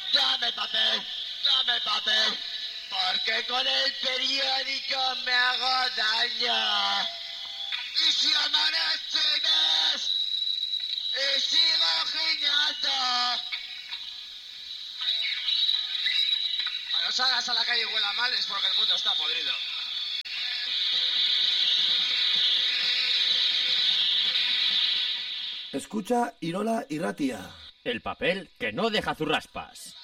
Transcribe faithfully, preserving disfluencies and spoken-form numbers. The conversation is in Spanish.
dame papel, dame papel, porque con el periódico me hago daño. Y si amanece y ves, y sigo giñando. Cuando salgas a la calle y huela mal es porque el mundo está podrido. Escucha Irola Irratia. El papel que no deja zurraspas.